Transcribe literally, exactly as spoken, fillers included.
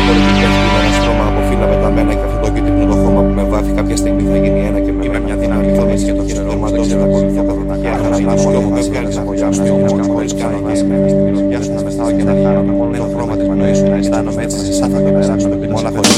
μπορεί να πέφτει με ένα στρώμα από φύλλα πεταμένα και αυτό το κίτρινο το χώμα που με βάφει. Κάποια στιγμή θα γίνει ένα και με είμαι μια δύναμη θέμης και το χειροκρόματο σε τα ακολουθώ τα βρονταχιά. Χαραλάμω και μου πέφτει άλλη από γιάμνα και μου χωρίς κανονάς. Στην μυρωδιά σου να μεθάω και να χάρομαι μόνο το χρώμα της πνοής σου να αισθάνομαι έτσι σαν θα το περάσω το πιτό όλα χωρίς